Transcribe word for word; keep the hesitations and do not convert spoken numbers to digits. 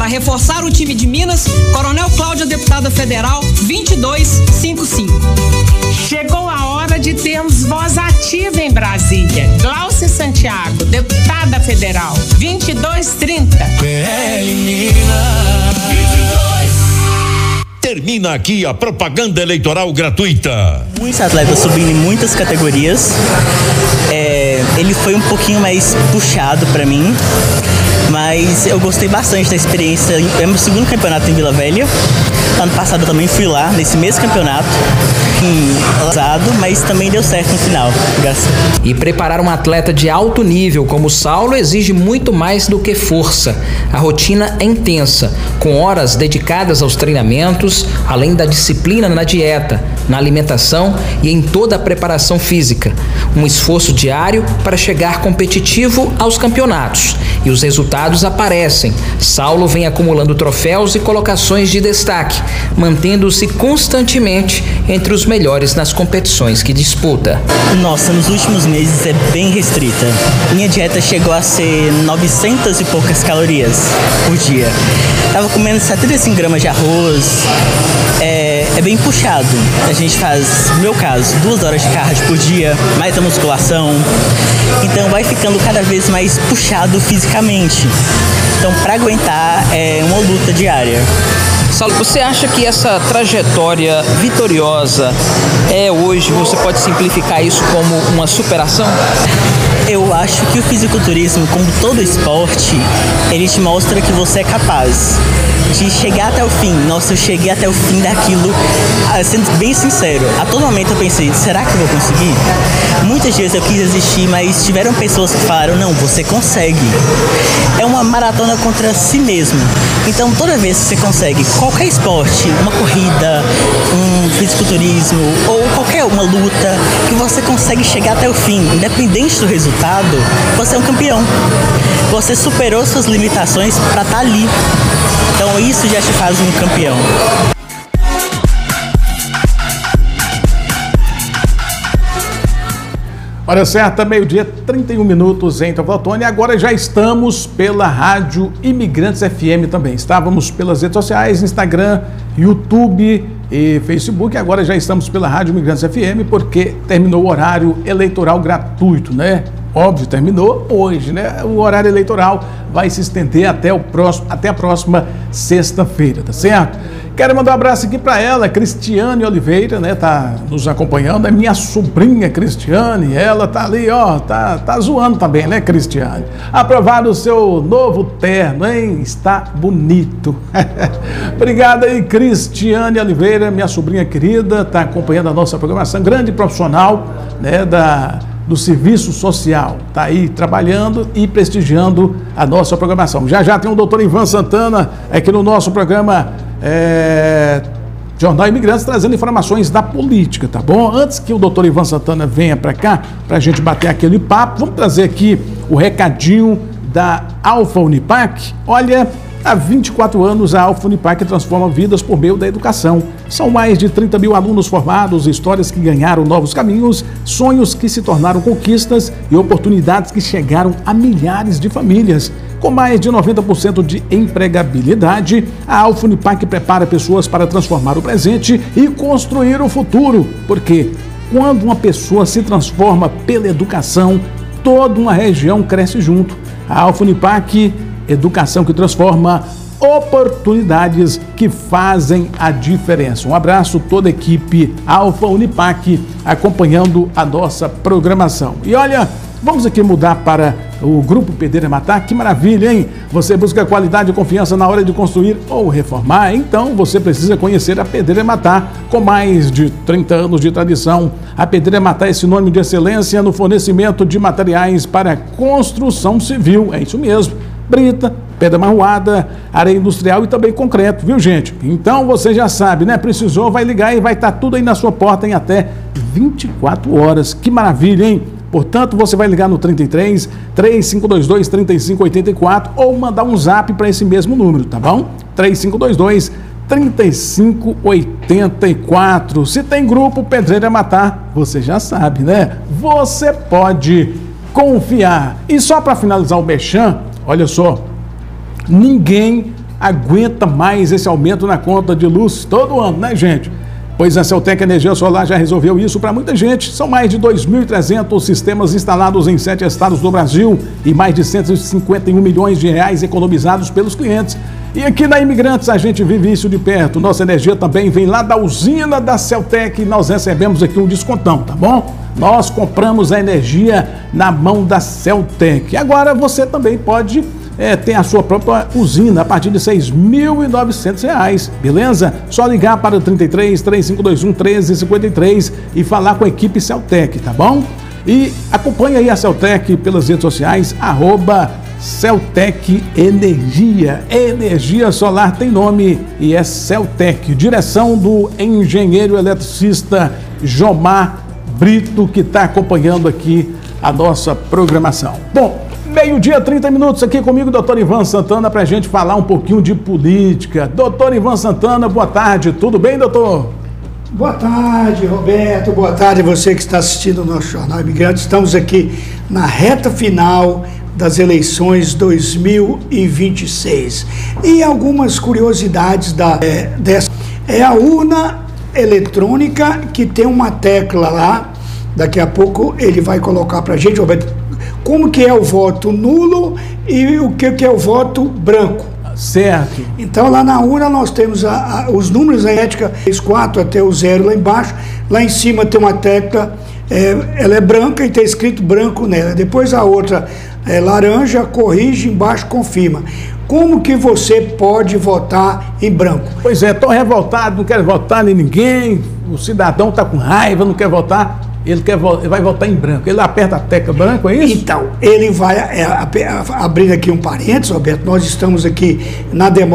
Para reforçar o time de Minas, Coronel Cláudia, deputada federal, vinte e dois cinquenta e cinco. Chegou a hora de termos voz ativa em Brasília. Glaucia Santiago, deputada federal, vinte e dois trinta. P L Minas. Termina aqui a propaganda eleitoral gratuita. Muitos atletas subindo em muitas categorias. É, ele foi um pouquinho mais puxado para mim, mas eu gostei bastante da experiência. É meu segundo campeonato em Vila Velha. Ano passado eu também fui lá, nesse mesmo campeonato, usado, mas também deu certo no final. Graças. E preparar um atleta de alto nível como o Saulo exige muito mais do que força. A rotina é intensa, com horas dedicadas aos treinamentos, além da disciplina na dieta, na alimentação e em toda a preparação física. Um esforço diário para chegar competitivo aos campeonatos. E os resultados aparecem. Saulo vem acumulando troféus e colocações de destaque, mantendo-se constantemente entre os melhores nas competições que disputa. Nossa, nos últimos meses é bem restrita. Minha dieta chegou a ser novecentas e poucas calorias por dia. Tava comendo setenta e cinco gramas de arroz. É, é bem puxado. A gente faz, no meu caso, duas horas de cardio por dia, mais a musculação. Então vai ficando cada vez mais puxado fisicamente. Então, para aguentar, é uma luta diária. Saulo, você acha que essa trajetória vitoriosa é hoje, você pode simplificar isso como uma superação? Eu acho que o fisiculturismo, como todo esporte, ele te mostra que você é capaz de chegar até o fim. Nossa, eu cheguei até o fim daquilo, sendo bem sincero, a todo momento eu pensei, será que eu vou conseguir? Muitas vezes eu quis desistir, mas tiveram pessoas que falaram, não, você consegue. É uma maratona contra si mesmo. Então toda vez que você consegue qualquer esporte, uma corrida, um fisiculturismo ou qualquer uma luta, que você consegue chegar até o fim, independente do resultado, você é um campeão. Você superou suas limitações para estar ali. Então isso já te faz um campeão. Hora certa, meio-dia, trinta e um minutos em Teoflotone. Agora já estamos pela Rádio Imigrantes F M também. Estávamos pelas redes sociais, Instagram, YouTube e Facebook. Agora já estamos pela Rádio Imigrantes F M porque terminou o horário eleitoral gratuito, né? Óbvio, terminou hoje, né? O horário eleitoral vai se estender até, o próximo, até a próxima sexta-feira, tá certo? Quero mandar um abraço aqui para ela, Cristiane Oliveira, né? Tá nos acompanhando, é minha sobrinha Cristiane, ela tá ali, ó, tá, tá zoando também, né, Cristiane? Aprovado o seu novo terno, hein? Está bonito. Obrigado aí, Cristiane Oliveira, minha sobrinha querida, tá acompanhando a nossa programação, grande profissional, né, da... do serviço social, está aí trabalhando e prestigiando a nossa programação. Já já tem o doutor Ivan Santana aqui no nosso programa é, Jornal Imigrantes, trazendo informações da política, tá bom? Antes que o doutor Ivan Santana venha para cá, para a gente bater aquele papo, vamos trazer aqui o recadinho da Alfa Unipac. Olha, há vinte e quatro anos, a Alfa Unipac transforma vidas por meio da educação. São mais de trinta mil alunos formados, histórias que ganharam novos caminhos, sonhos que se tornaram conquistas e oportunidades que chegaram a milhares de famílias. Com mais de noventa por cento de empregabilidade, a Alfa Unipac prepara pessoas para transformar o presente e construir o futuro. Porque quando uma pessoa se transforma pela educação, toda uma região cresce junto. A Alfa Unipac, educação que transforma, oportunidades que fazem a diferença. Um abraço a toda a equipe Alfa Unipac acompanhando a nossa programação. E olha, vamos aqui mudar para o Grupo Pedreira Matar. Que maravilha, hein? Você busca qualidade e confiança na hora de construir ou reformar? Então você precisa conhecer a Pedreira Matar. Com mais de trinta anos de tradição, a Pedreira Matar é sinônimo de excelência no fornecimento de materiais para construção civil. É isso mesmo. Brita, pedra marroada, areia industrial e também concreto, viu, gente? Então você já sabe, né? Precisou, vai ligar e vai estar tudo aí na sua porta em até vinte e quatro horas. Que maravilha, hein? Portanto, você vai ligar no trinta e três, três cinco dois dois, trinta e cinco oitenta e quatro ou mandar um zap para esse mesmo número, tá bom? três cinco dois dois, trinta e cinco oitenta e quatro. Se tem grupo Pedreira Matar, você já sabe, né? Você pode confiar. E só para finalizar o merchan, olha só, ninguém aguenta mais esse aumento na conta de luz todo ano, né, gente? Pois a Celtec Energia Solar já resolveu isso para muita gente. São mais de dois mil e trezentos sistemas instalados em sete estados do Brasil e mais de cento e cinquenta e um milhões de reais economizados pelos clientes. E aqui na Imigrantes a gente vive isso de perto. Nossa energia também vem lá da usina da Celtec e nós recebemos aqui um descontão, tá bom? Nós compramos a energia na mão da Celtec. Agora você também pode é, ter a sua própria usina a partir de seis mil e novecentos reais, beleza? Só ligar para o trinta e três, três cinco dois um, treze cinquenta e três e falar com a equipe Celtec, tá bom? E acompanhe aí a Celtec pelas redes sociais, arroba Celtec Energia. Energia solar tem nome e é Celtec. Direção do engenheiro eletricista Jomar Brito, que está acompanhando aqui a nossa programação. Bom, meio-dia, trinta minutos aqui comigo, doutor Ivan Santana, para a gente falar um pouquinho de política. Doutor Ivan Santana, boa tarde. Tudo bem, doutor? Boa tarde, Roberto. Boa tarde a você que está assistindo o nosso Jornal Imigrante. Estamos aqui na reta final das eleições dois mil e vinte e seis. E algumas curiosidades da, é, dessa. É a urna eletrônica que tem uma tecla lá. Daqui a pouco ele vai colocar para a gente, Roberto, como que é o voto nulo e o que, que é o voto branco. Certo. Então lá na urna nós temos a, a, os números da ética, quatro até o zero lá embaixo. Lá em cima tem uma tecla, é, ela é branca e está escrito branco nela. Depois a outra é laranja, corrige, embaixo confirma. Como que você pode votar em branco? Pois é, estou revoltado, não quero votar em ninguém, o cidadão está com raiva, não quer votar, ele, quer, ele vai votar em branco. Ele aperta a tecla branco, é isso? Então, ele vai, é, abrindo aqui um parênteses, Roberto, nós estamos aqui na democracia.